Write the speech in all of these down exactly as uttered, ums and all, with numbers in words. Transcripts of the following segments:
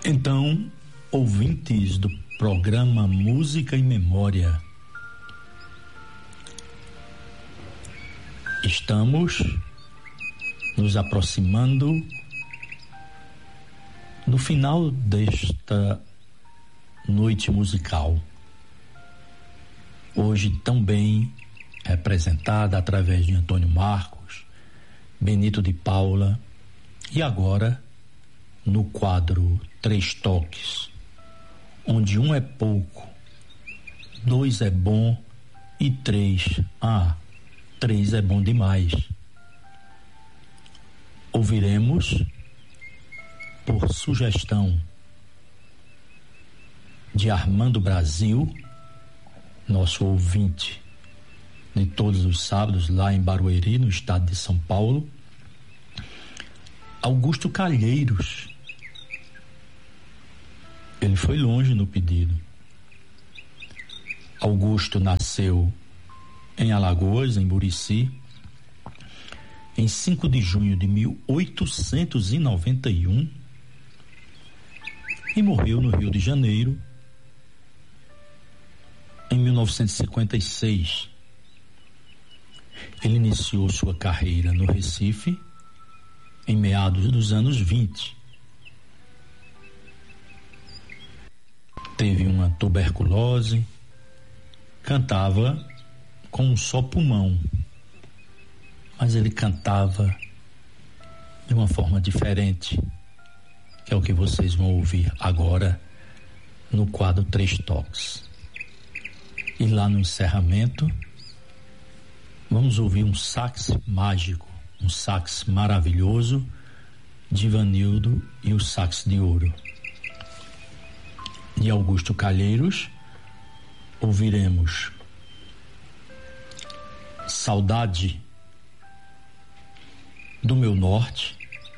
Então, ouvintes do programa Música e Memória, estamos nos aproximando do final desta noite musical, hoje tão bem representada através de Antônio Marcos, Benito de Paula e agora no quadro Três Toques, onde um é pouco, dois é bom e três, ah, três é bom demais. Ouviremos, por sugestão de Armando Brasil, nosso ouvinte de todos os sábados lá em Barueri, no estado de São Paulo, Augusto Calheiros. Ele foi longe no pedido. Augusto nasceu em Alagoas, em Murici, em cinco de junho de mil oitocentos e noventa e um e morreu no Rio de Janeiro em mil novecentos e cinquenta e seis. Ele iniciou sua carreira no Recife em meados dos anos vinte. Teve uma tuberculose, cantava com um só pulmão, mas ele cantava de uma forma diferente, que é o que vocês vão ouvir agora no quadro Três Toques. E lá no encerramento vamos ouvir um sax mágico, um sax maravilhoso de Ivanildo e o sax de ouro. De Augusto Calheiros ouviremos Saudade do Meu Norte,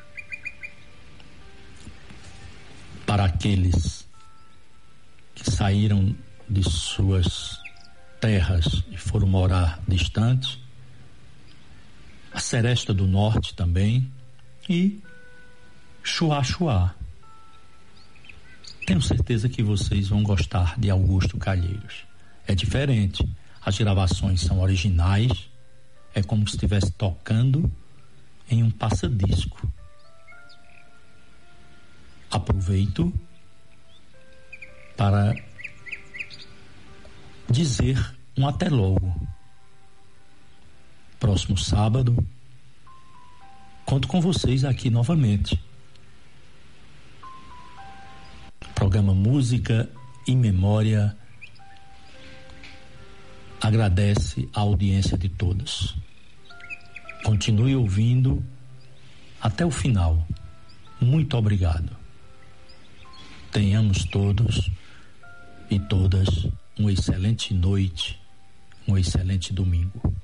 para aqueles que saíram de suas terras e foram morar distantes, a Seresta do Norte também e Chuá Chuá. Tenho certeza que vocês vão gostar de Augusto Calheiros. É diferente, as gravações são originais, é como se estivesse tocando em um passa-disco. Aproveito para dizer um até logo. Próximo sábado, conto com vocês aqui novamente. Programa Música e Memória agradece a audiência de todos. Continue ouvindo até o final. Muito obrigado. Tenhamos todos e todas uma excelente noite, um excelente domingo.